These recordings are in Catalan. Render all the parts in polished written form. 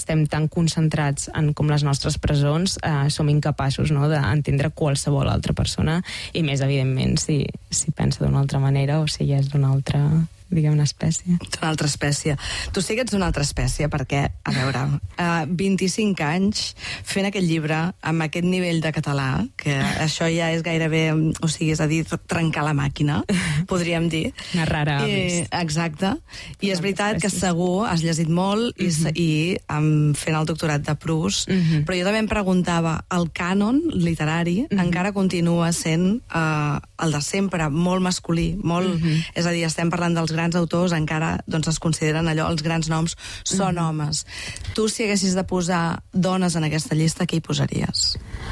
estem tan concentrats en com les nostres presons som incapaços, no?, d'entendre qualsevol altra persona, i més, evidentment, si pensa d'una altra manera o si ja és d'una altra, diguem, una espècie. D'una altra espècie. Tu sí que ets d'una altra espècie, perquè, a veure, 25 anys fent aquest llibre amb aquest nivell de català, que això ja és gairebé, o sigui, és a dir, trencar la màquina, podríem dir. Una rara avis. Exacte. I és veritat que segur has llegit molt i fent el doctorat de Proust, però jo també em preguntava, el cànon literari encara continua sent el de sempre, molt masculí, molt... És a dir, estem parlant dels grans autors, encara doncs, es consideren allò, els grans noms són homes. Tu, si haguessis de posar dones en aquesta llista, què hi posaries?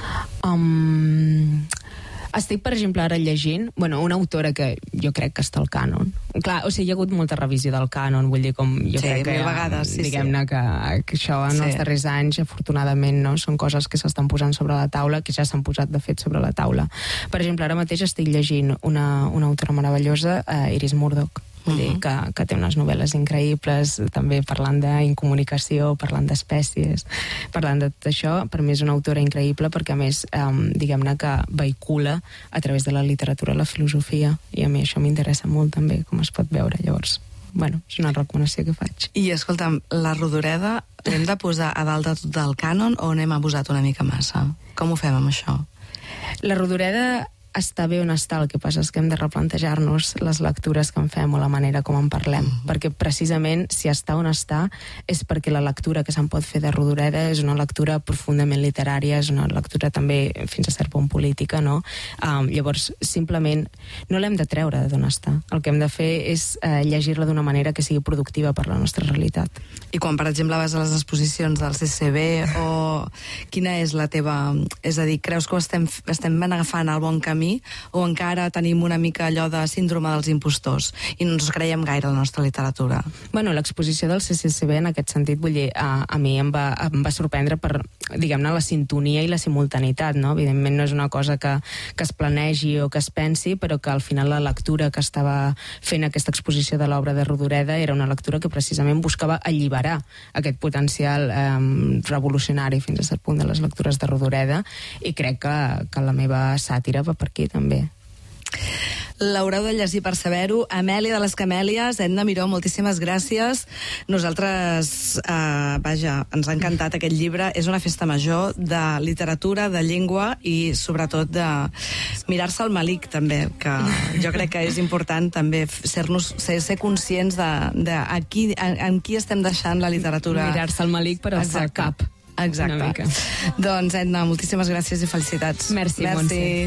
Estic, per exemple, ara llegint una autora que jo crec que està al cànon. Clar, o sigui, hi ha hagut molta revisió del cànon, vull dir, com jo crec que... mil vegades, diguem-ne que això en els darrers anys, afortunadament, no, són coses que s'estan posant sobre la taula, que ja s'han posat, de fet, sobre la taula. Per exemple, ara mateix estic llegint una autora meravellosa, Iris Murdoch, vull dir, que té unes novel·les increïbles, també parlant d'incomunicació, parlant d'espècies, parlant de tot això. Per mi és una autora increïble perquè, a més, diguem-ne que vehicula a través de la literatura la filosofia, i a mi això m'interessa molt també, com es pot veure. Llavors, és una recomanació que faig. I, escolta'm, la Rodoreda l'hem de posar a dalt de tot del cànon o n'hem abusat una mica massa? Com ho fem amb això? La Rodoreda està bé on està, el que passa és que hem de replantejar-nos les lectures que en fem o la manera com en parlem, perquè precisament si està on està és perquè la lectura que se'n pot fer de Rodoreda és una lectura profundament literària, és una lectura també fins a cert punt política, no? Llavors, simplement no l'hem de treure d'on està, el que hem de fer és llegir-la d'una manera que sigui productiva per la nostra realitat. I quan, per exemple, vas a les exposicions del CCB, o quina és la teva... És a dir, creus que estem agafant el bon camí o encara tenim una mica allò de síndrome dels impostors i no ens creiem gaire la nostra literatura? L'exposició del CCCB, en aquest sentit, vull dir, a mi em va sorprendre per, diguem-ne, la sintonia i la simultanitat, no? Evidentment no és una cosa que es planegi o que es pensi, però que al final la lectura que estava fent aquesta exposició de l'obra de Rodoreda era una lectura que precisament buscava alliberar aquest potencial revolucionari fins a cert punt de les lectures de Rodoreda, i crec que la meva sàtira va per aquí també. L'haureu de llegir per saber-ho. Amèlia de les Camèlies, Edna Miró, moltíssimes gràcies. Nosaltres, ens ha encantat aquest llibre. És una festa major de literatura, de llengua i sobretot de mirar-se al malic també, que jo crec que és important també ser conscients en qui estem deixant la literatura. Mirar-se al malic per alçar el cap. Exacte. Doncs, Edna, moltíssimes gràcies i felicitats. Merci. Montse.